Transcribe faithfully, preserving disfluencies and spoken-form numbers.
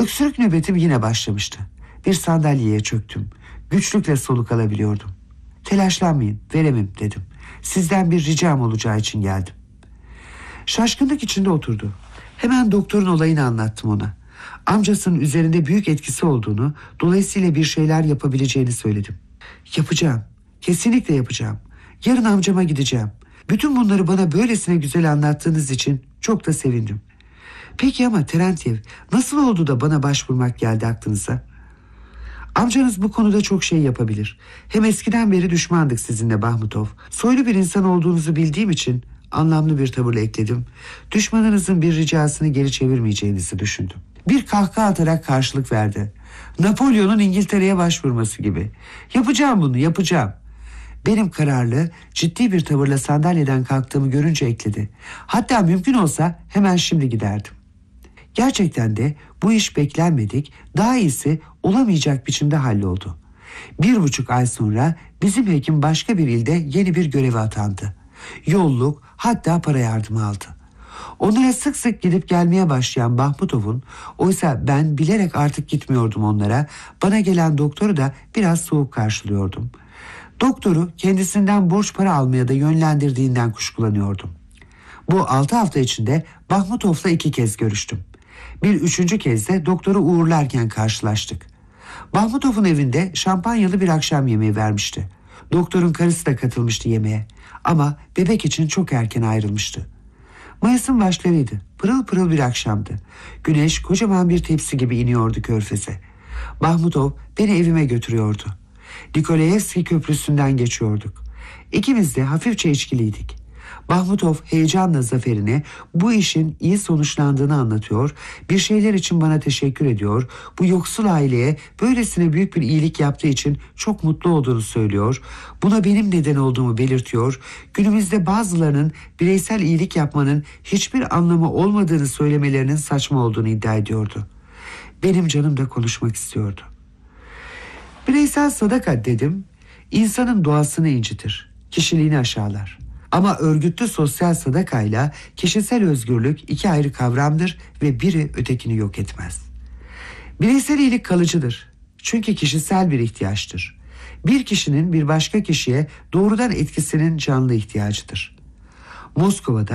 Öksürük nöbetim yine başlamıştı. Bir sandalyeye çöktüm. Güçlükle soluk alabiliyordum. Telaşlanmayın, veremem dedim. Sizden bir ricam olacağı için geldim. Şaşkınlık içinde oturdu. Hemen doktorun olayını anlattım ona. Amcasının üzerinde büyük etkisi olduğunu, dolayısıyla bir şeyler yapabileceğini söyledim. Yapacağım, kesinlikle yapacağım. Yarın amcama gideceğim. Bütün bunları bana böylesine güzel anlattığınız için çok da sevindim. Peki ama Terentiev, nasıl oldu da bana başvurmak geldi aklınıza? Amcanız bu konuda çok şey yapabilir. Hem eskiden beri düşmandık sizinle Bahmutov. Soylu bir insan olduğunuzu bildiğim için anlamlı bir tavırla ekledim. Düşmanınızın bir ricasını geri çevirmeyeceğinizi düşündüm. Bir kahkaha atarak karşılık verdi. Napolyon'un İngiltere'ye başvurması gibi. Yapacağım bunu, yapacağım. Benim kararlı, ciddi bir tavırla sandalyeden kalktığımı görünce ekledi. Hatta mümkün olsa hemen şimdi giderdim. Gerçekten de bu iş beklenmedik, daha iyisi olamayacak biçimde halloldu. Bir buçuk ay sonra bizim hekim başka bir ilde yeni bir göreve atandı. Yolluk, hatta para yardımı aldı. Onlara sık sık gidip gelmeye başlayan Bahmutov'un, oysa ben bilerek artık gitmiyordum onlara, bana gelen doktoru da biraz soğuk karşılıyordum. Doktoru kendisinden borç para almaya da yönlendirdiğinden kuşkulanıyordum. Bu altı hafta içinde Bahmutov'la iki kez görüştüm. Bir üçüncü kez de doktoru uğurlarken karşılaştık. Bahmutov'un evinde şampanyalı bir akşam yemeği vermişti. Doktorun karısı da katılmıştı yemeğe. Ama bebek için çok erken ayrılmıştı. Mayıs'ın başlarıydı. Pırıl pırıl bir akşamdı. Güneş kocaman bir tepsi gibi iniyordu körfeze. Bahmutov beni evime götürüyordu. Nikolayevski Köprüsü'nden geçiyorduk. İkimiz de hafifçe içkiliydik. Bahmutov heyecanla zaferine, bu işin iyi sonuçlandığını anlatıyor, bir şeyler için bana teşekkür ediyor, bu yoksul aileye böylesine büyük bir iyilik yaptığı için çok mutlu olduğunu söylüyor, buna benim neden olduğumu belirtiyor, günümüzde bazılarının bireysel iyilik yapmanın hiçbir anlamı olmadığını söylemelerinin saçma olduğunu iddia ediyordu. Benim canım da konuşmak istiyordu. Bireysel sadaka dedim, insanın doğasını incitir, kişiliğini aşağılar. Ama örgütlü sosyal sadakayla kişisel özgürlük iki ayrı kavramdır ve biri ötekini yok etmez. Bireysel iyilik kalıcıdır. Çünkü kişisel bir ihtiyaçtır. Bir kişinin bir başka kişiye doğrudan etkisinin canlı ihtiyacıdır. Moskova'da